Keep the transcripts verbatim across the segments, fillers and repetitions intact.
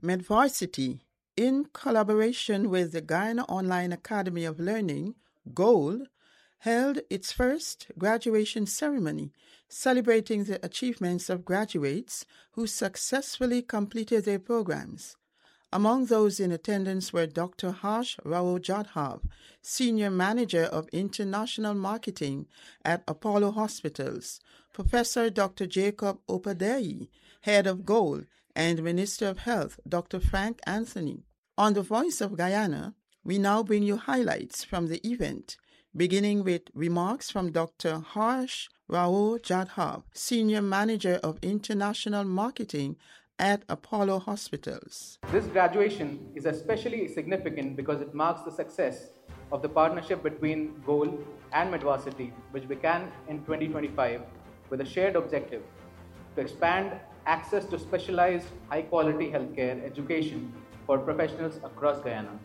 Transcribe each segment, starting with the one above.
Medvarsity, in collaboration with the Guyana Online Academy of Learning, GOAL, held its first graduation ceremony, celebrating the achievements of graduates who successfully completed their programs. Among those in attendance were Doctor Harsh Rao Jadhav, Senior Manager of International Marketing at Apollo Hospitals, Professor Doctor Jacob Opadei, Head of GOAL, and Minister of Health, Doctor Frank Anthony. On the Voice of Guyana, we now bring you highlights from the event, beginning with remarks from Doctor Harsh Rao Jadhav, Senior Manager of International Marketing at Apollo Hospitals. This graduation is especially significant because it marks the success of the partnership between GOAL and Medvarsity, which began in twenty twenty-five with a shared objective to expand access to specialized high-quality healthcare education for professionals across Guyana.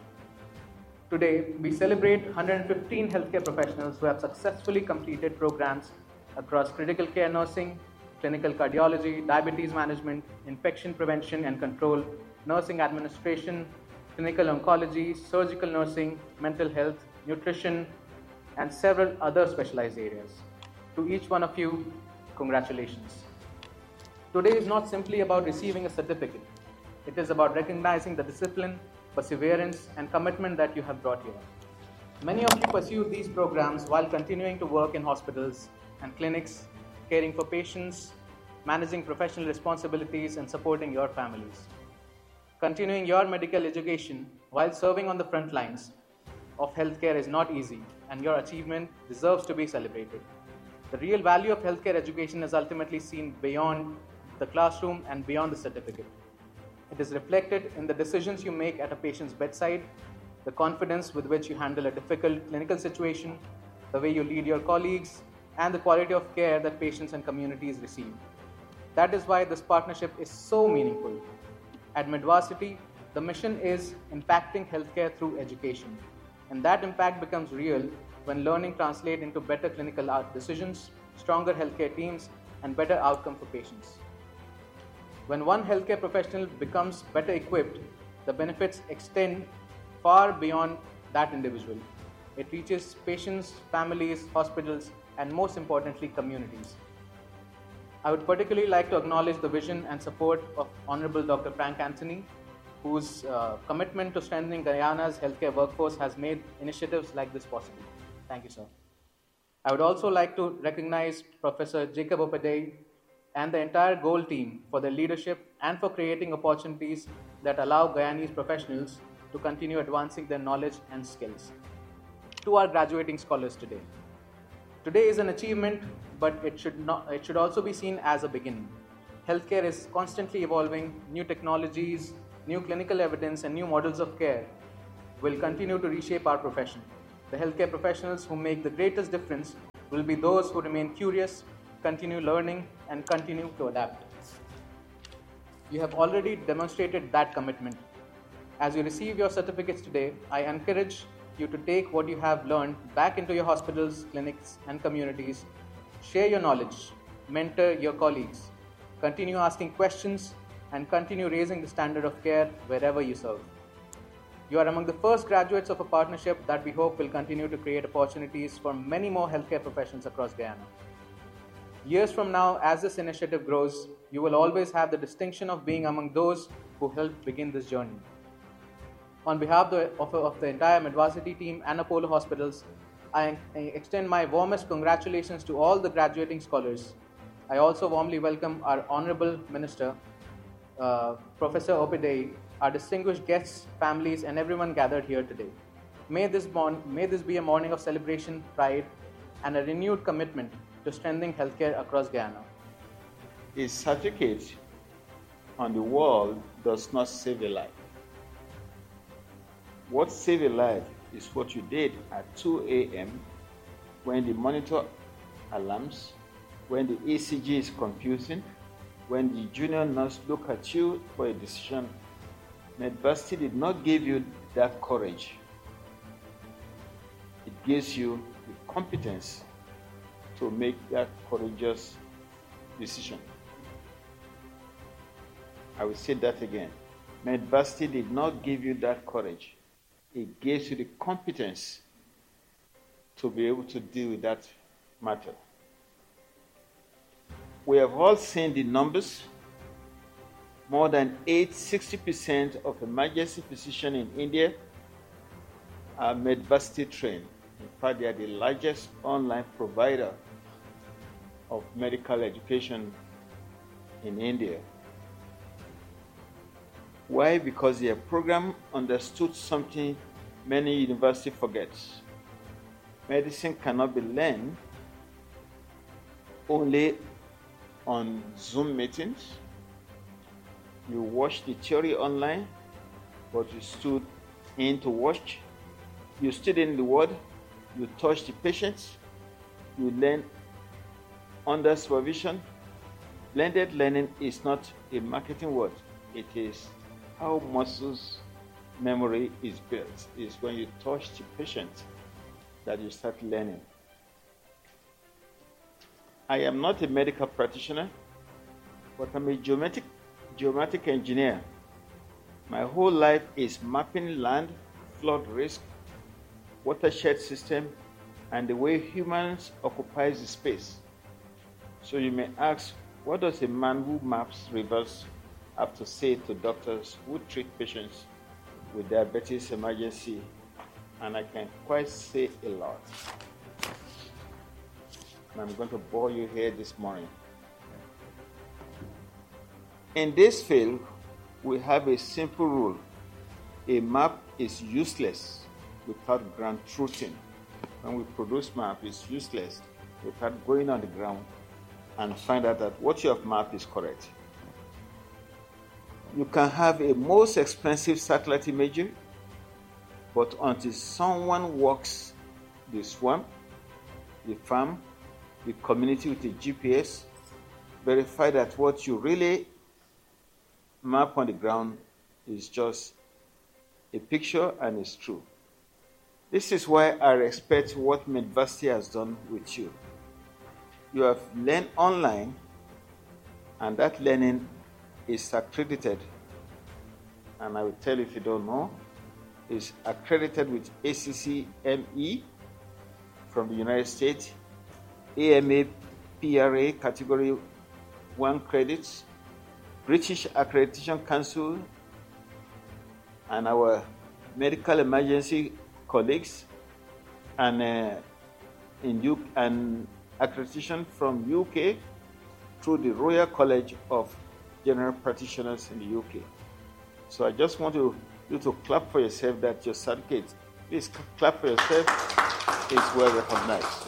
Today, we celebrate one hundred fifteen healthcare professionals who have successfully completed programs across critical care nursing, clinical cardiology, diabetes management, infection prevention and control, nursing administration, clinical oncology, surgical nursing, mental health, nutrition, and several other specialized areas. To each one of you, congratulations. Today is not simply about receiving a certificate. It is about recognizing the discipline, perseverance, and commitment that you have brought here. Many of you pursued these programs while continuing to work in hospitals and clinics, caring for patients, managing professional responsibilities, and supporting your families. Continuing your medical education while serving on the front lines of healthcare is not easy, and your achievement deserves to be celebrated. The real value of healthcare education is ultimately seen beyond the classroom and beyond the certificate. It is reflected in the decisions you make at a patient's bedside, the confidence with which you handle a difficult clinical situation, the way you lead your colleagues, and the quality of care that patients and communities receive. That is why this partnership is so meaningful. At Medvarsity, the mission is impacting healthcare through education, and that impact becomes real when learning translates into better clinical decisions, stronger healthcare teams, and better outcome for patients. When one healthcare professional becomes better equipped, the benefits extend far beyond that individual. It reaches patients, families, hospitals, and most importantly, communities. I would particularly like to acknowledge the vision and support of Honorable Doctor Frank Anthony, whose uh, commitment to strengthening Guyana's healthcare workforce has made initiatives like this possible. Thank you, sir. I would also like to recognize Professor Jacob Opadei and the entire GOAL team for their leadership and for creating opportunities that allow Guyanese professionals to continue advancing their knowledge and skills. To our graduating scholars today. Today is an achievement, but it should not. It should also be seen as a beginning. Healthcare is constantly evolving. New technologies, new clinical evidence, and new models of care will continue to reshape our profession. The healthcare professionals who make the greatest difference will be those who remain curious, continue learning, and continue to adapt. You have already demonstrated that commitment. As you receive your certificates today, I encourage you to take what you have learned back into your hospitals, clinics, and communities. Share your knowledge, mentor your colleagues, continue asking questions, and continue raising the standard of care wherever you serve. You are among the first graduates of a partnership that we hope will continue to create opportunities for many more healthcare professions across Guyana. Years from now, as this initiative grows, you will always have the distinction of being among those who helped begin this journey. On behalf of the, of, of the entire Medvarsity team and Apollo Hospitals, I, I extend my warmest congratulations to all the graduating scholars. I also warmly welcome our Honorable Minister, uh, Professor Opadei, our distinguished guests, families, and everyone gathered here today. May this, bon- may this be a morning of celebration, pride, and a renewed commitment to strengthening healthcare across Guyana. A certificate on the wall does not save a life. What saves a life is what you did at two a.m. when the monitor alarms, when the E C G is confusing, when the junior nurse look at you for a decision. Medvarsity did not give you that courage. It gives you the competence to make that courageous decision. I will say that again. Medvarsity did not give you that courage. It gives you the competence to be able to deal with that matter. We have all seen the numbers. More than eight, sixty percent of emergency physicians in India are Medvarsity trained. In fact, they are the largest online provider of medical education in India. Why? Because their program understood something many universities forget. Medicine cannot be learned only on Zoom meetings. You watch the theory online, but you stood in to watch. You stood in the ward, you touch the patients, you learn under supervision. Blended learning is not a marketing word. It is how muscles memory is built. It's when you touch the patient that you start learning. I am not a medical practitioner, but I'm a geometric, geometric engineer. My whole life is mapping land, flood risk, watershed system, and the way humans occupy the space. So you may ask, what does a man who maps rivers have to say to doctors who treat patients with diabetes emergency? And I can quite say a lot. And I'm going to bore you here this morning. In this field, we have a simple rule. A map is useless without ground truthing. When we produce map, it's useless without going on the ground and find out that what you have mapped is correct. You can have a most expensive satellite imagery, but until someone walks the swamp, the farm, the community with a G P S, verify that what you really map on the ground is just a picture and it's true. This is why I respect what Medvarsity has done with you. You have learned online, and that learning is accredited. And I will tell you if you don't know, is accredited with A C C M E from the United States, A M A P R A Category one credits, British Accreditation Council, and our medical emergency colleagues, and uh, in U- and accreditation from U K through the Royal College of General Practitioners in the U K. So I just want to, you to clap for yourself that your certificate, please clap for yourself, is well recognized.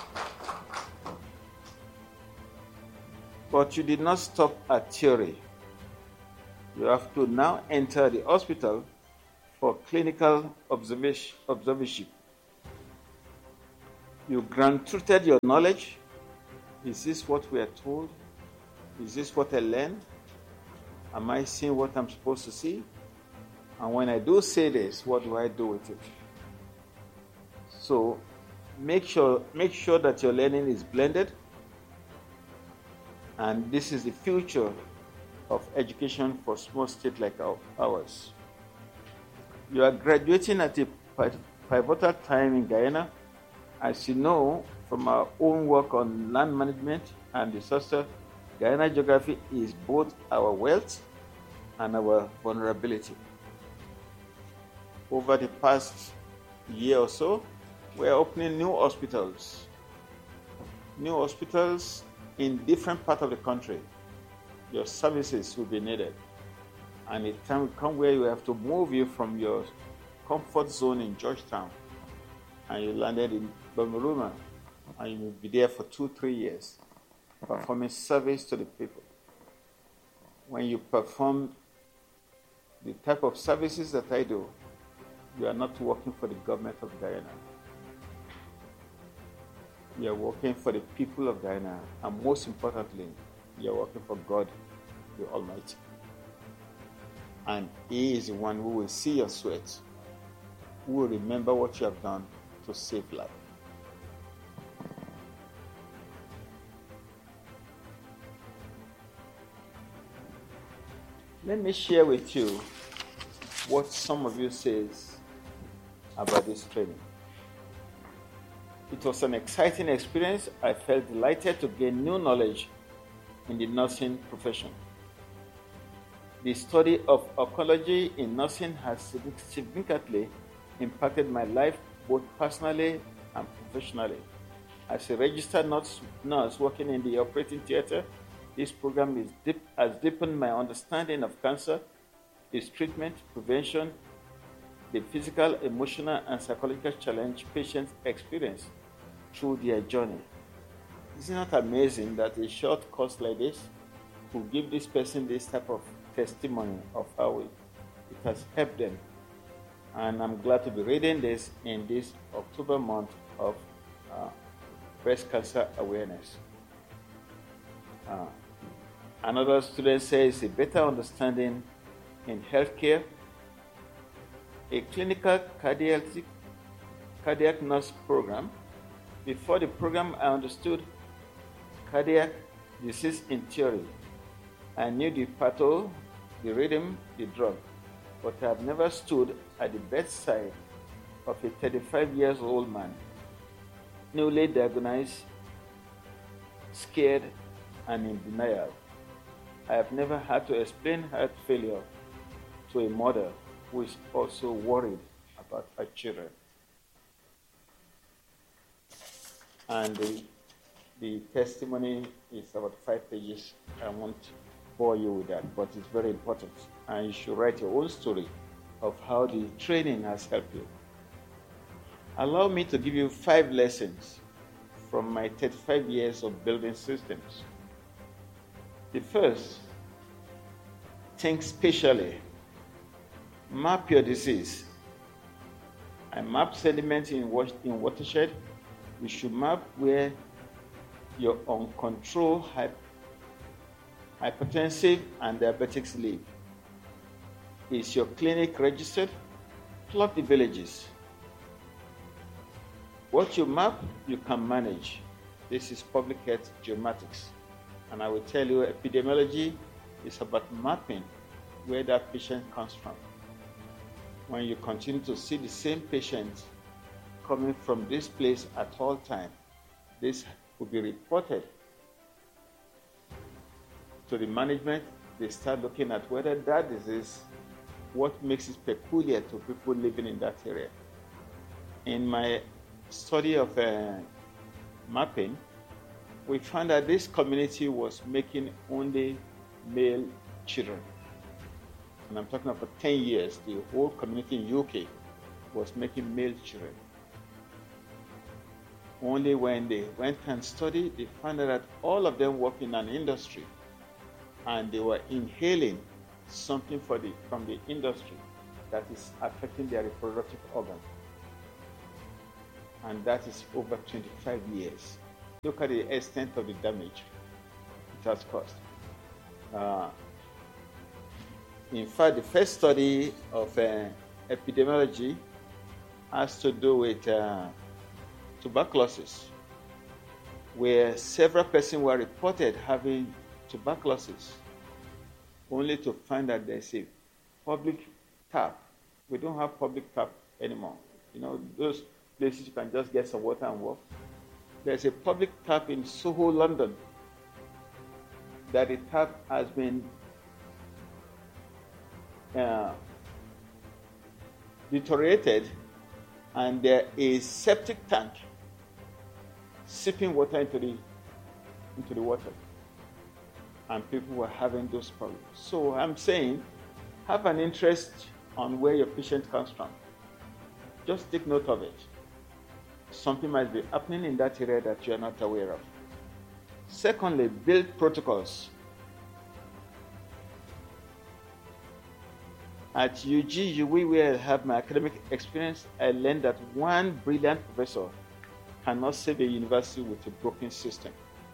But you did not stop at theory. You have to now enter the hospital for clinical observation, observership. You ground-truthed your knowledge. Is this what we are told? Is this what I learned? Am I seeing what I'm supposed to see? And when I do say this, what do I do with it? So make sure, make sure that your learning is blended. And this is the future of education for small states like ours. You are graduating at a pivotal time in Guyana. As you know from our own work on land management and disaster, Guyana geography is both our wealth and our vulnerability. Over the past year or so, we are opening new hospitals. New hospitals in different parts of the country. Your services will be needed. And a time will come where you have to move you from your comfort zone in Georgetown, and you landed in Bamuruma, and you will be there for two, three years, performing service to the people. When you perform the type of services that I do, you are not working for the government of Guyana. You are working for the people of Guyana, and most importantly, you are working for God, the Almighty. And He is the one who will see your sweat, who will remember what you have done to save life. Let me share with you what some of you says about this training. It was an exciting experience. I felt delighted to gain new knowledge in the nursing profession. The study of oncology in nursing has significantly impacted my life both personally and professionally. As a registered nurse, nurse working in the operating theater, this program is deep, has deepened my understanding of cancer, its treatment, prevention, the physical, emotional, and psychological challenge patients experience through their journey. Isn't it amazing that a short course like this will give this person this type of testimony of how it, it has helped them? And I'm glad to be reading this in this October month of uh, breast cancer awareness. Uh, another student says a better understanding in healthcare, a clinical cardiac, cardiac nurse program. Before the program, I understood cardiac disease in theory. I knew the patho, the rhythm, the drug, but I have never stood at the bedside of a thirty-five years old man, newly diagnosed, scared, and in denial. I have never had to explain heart failure to a mother who is also worried about her children. And the, the testimony is about five pages. I won't bore you with that, but it's very important. And you should write your own story of how the training has helped you. Allow me to give you five lessons from my thirty-five years of building systems. The first, think spatially. Map your disease. I map sediment in, in watershed. You should map where your uncontrolled hyp- hypertensive and diabetics live. Is your clinic registered? Plot the villages. What you map, you can manage. This is public health geomatics. And I will tell you, epidemiology is about mapping where that patient comes from. When you continue to see the same patient coming from this place at all time, this will be reported to the management. They start looking at whether that disease, what makes it peculiar to people living in that area. In my study of uh, mapping, we found that this community was making only male children. And I'm talking about ten years, the whole community in U K was making male children. Only when they went and studied, they found out that all of them work in an industry and they were inhaling something for the, from the industry that is affecting their reproductive organ. And that is over twenty-five years. Look at the extent of the damage it has caused. Uh, in fact, the first study of uh, epidemiology has to do with uh, tuberculosis, where several persons were reported having tuberculosis, only to find that there's a public tap. We don't have public tap anymore. You know, those places you can just get some water and walk. There's a public tap in Soho, London, that the tap has been uh, deteriorated, and there is septic tank sipping water into the into the water, and people were having those problems. So I'm saying, have an interest on where your patient comes from. Just take note of it. Something might be happening in that area that you are not aware of. Secondly, build protocols. At U G U, where I have my academic experience, I learned that one brilliant professor cannot save a university with a broken system.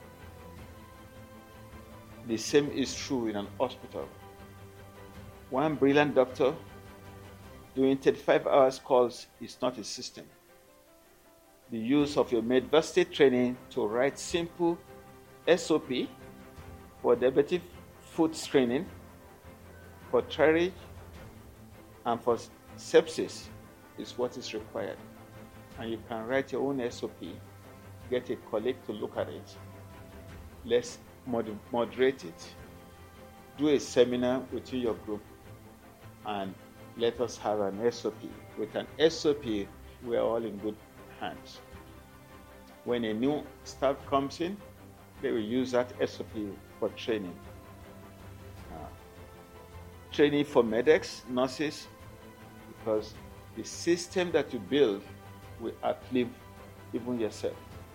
The same is true in an hospital. One brilliant doctor doing thirty-five hours calls is not a system. The use of your Medvarsity training to write simple S O P for diabetic food screening for triage and for sepsis is what is required. And you can write your own S O P, get a colleague to look at it. Let's mod- moderate it. Do a seminar within your group and let us have an S O P. With an S O P, we are all in good hands. When a new staff comes in, they will use that S O P for training. Uh, training for medics, nurses, because the system that you build will outlive even yourself.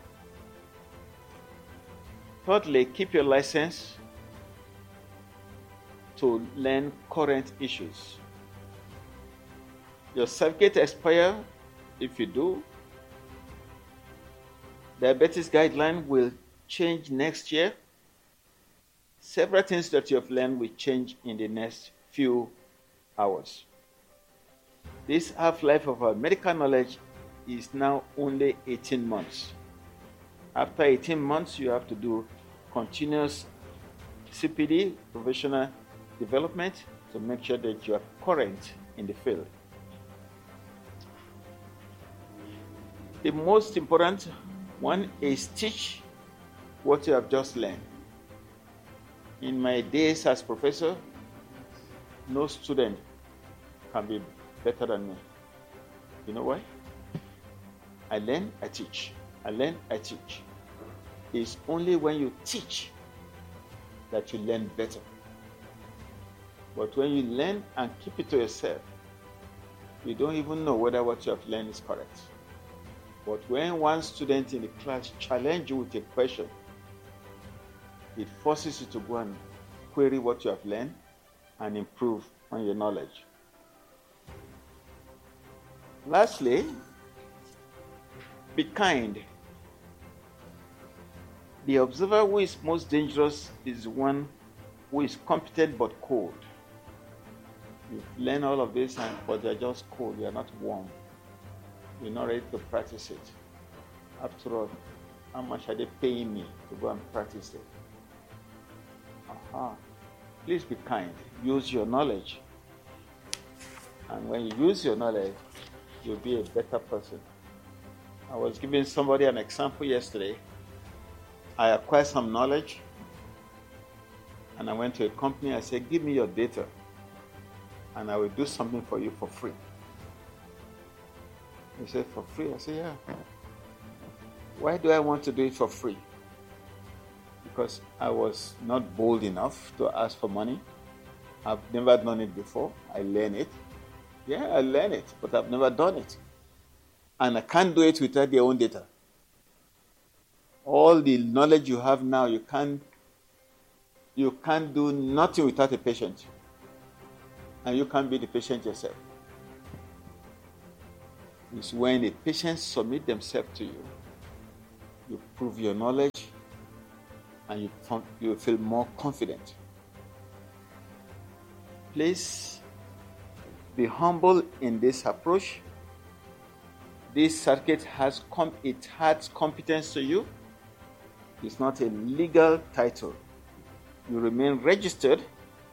Thirdly, keep your license to learn current issues. Your certificate expire if you do. Diabetes guideline will change next year. Several things that you have learned will change in the next few hours. This half-life of our medical knowledge is now only eighteen months. After eighteen months, you have to do continuous C P D, professional development, to make sure that you are current in the field. The most important one is teach what you have just learned. In my days as professor, no student can be better than me. You know why? I learn, I teach. I learn, I teach. It's only when you teach that you learn better. But when you learn and keep it to yourself, you don't even know whether what you have learned is correct. But when one student in the class challenges you with a question, it forces you to go and query what you have learned and improve on your knowledge. Lastly, be kind. The observer who is most dangerous is one who is competent but cold. You learn all of this, and, but you're just cold, you're not warm. You're not ready to practice it. After all, how much are they paying me to go and practice it? Aha. Please be kind. Use your knowledge. And when you use your knowledge, you'll be a better person. I was giving somebody an example yesterday. I acquired some knowledge, and I went to a company. I said, give me your data, and I will do something for you for free. He said, for free? I said, yeah. Why do I want to do it for free? Because I was not bold enough to ask for money. I've never done it before. I learned it. Yeah, I learned it, but I've never done it. And I can't do it without their own data. All the knowledge you have now, you can't, you can't do nothing without a patient. And you can't be the patient yourself. It's when the patients submit themselves to you, you prove your knowledge, and you, you feel more confident. Please be humble in this approach. This certificate has com- it has competence to you. It's not a legal title. You remain registered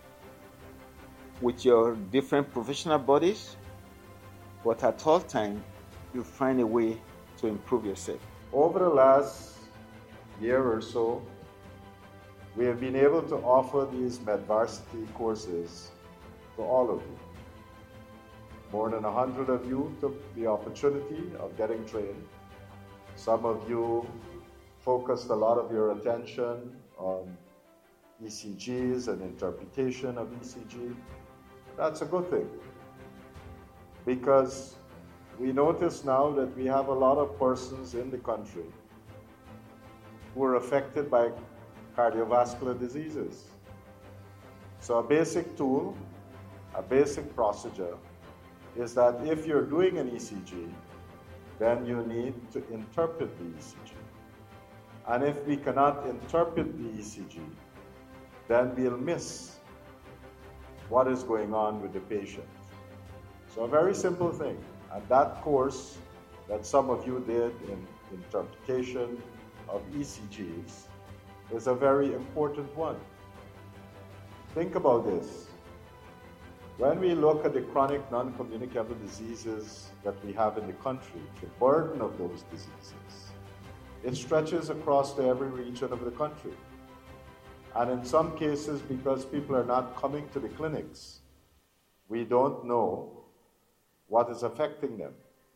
with your different professional bodies, but at all times, you find a way to improve yourself. Over the last year or so, we have been able to offer these MedVarsity courses to all of you. More than one hundred of you took the opportunity of getting trained. Some of you focused a lot of your attention on E C Gs and interpretation of E C G. That's a good thing, because we notice now that we have a lot of persons in the country who are affected by cardiovascular diseases. So a basic tool, a basic procedure is that if you're doing an E C G, then you need to interpret the E C G. And if we cannot interpret the E C G, then we'll miss what is going on with the patient. So a very simple thing. And that course that some of you did in interpretation of E C Gs is a very important one. Think about this. When we look at the chronic non-communicable diseases that we have in the country, the burden of those diseases, it stretches across to every region of the country. And in some cases, because people are not coming to the clinics, we don't know what is affecting them.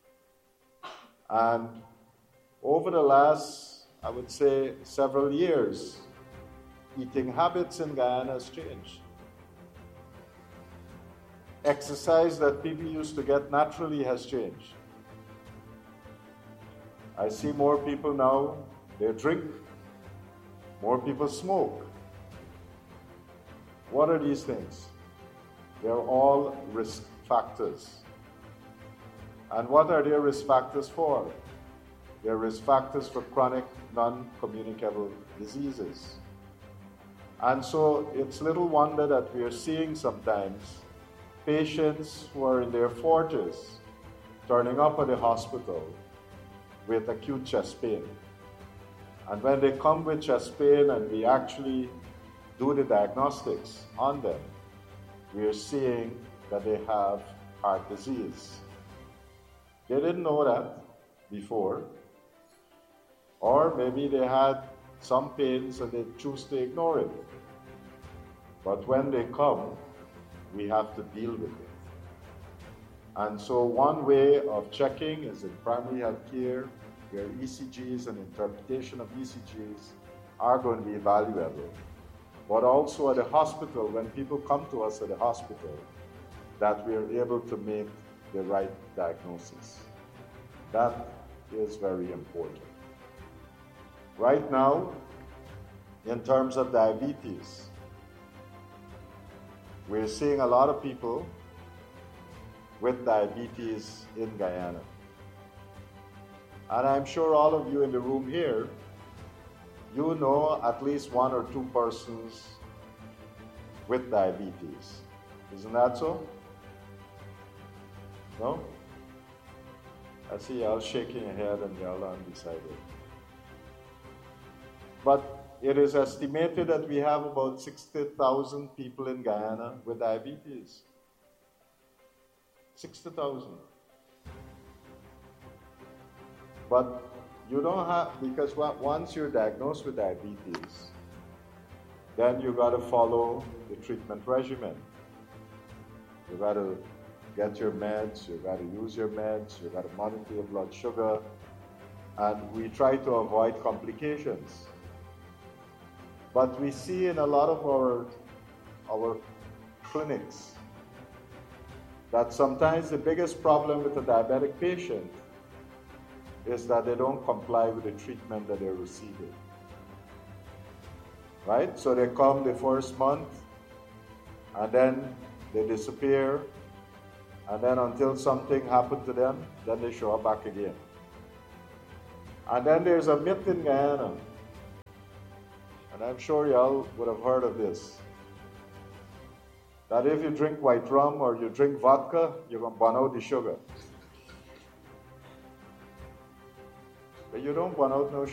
And over the last, I would say, several years, eating habits in Guyana has changed. Exercise that people used to get naturally has changed. I see more people now, they drink, more people smoke. What are these things? They're all risk factors. And what are their risk factors for? They're risk factors for chronic non-communicable diseases. And so it's little wonder that we are seeing sometimes patients who are in their forties turning up at the hospital with acute chest pain. And when they come with chest pain and we actually do the diagnostics on them, we are seeing that they have heart disease. They didn't know that before, or maybe they had some pains and they choose to ignore it. But when they come, we have to deal with it. And so one way of checking is in primary health care, where E C Gs and interpretation of E C Gs are going to be valuable. But also at the hospital, when people come to us at the hospital, that we are able to make the right diagnosis. That is very important. Right now, in terms of diabetes, we're seeing a lot of people with diabetes in Guyana. And I'm sure all of you in the room here, you know at least one or two persons with diabetes. Isn't that so? No? I see y'all shaking your head and y'all are undecided. But it is estimated that we have about sixty thousand people in Guyana with diabetes. sixty thousand. But you don't have, because once you're diagnosed with diabetes, then you got to follow the treatment regimen. You got to get your meds, you got to use your meds, you got to monitor your blood sugar, and we try to avoid complications. But we see in a lot of our, our clinics that sometimes the biggest problem with a diabetic patient is that they don't comply with the treatment that they're receiving. Right? So they come the first month, and then they disappear, and then until something happened to them, then they show up back again. And then there's a myth in Guyana, and I'm sure y'all would have heard of this, that if you drink white rum or you drink vodka, you're going to burn out the sugar. But you don't burn out no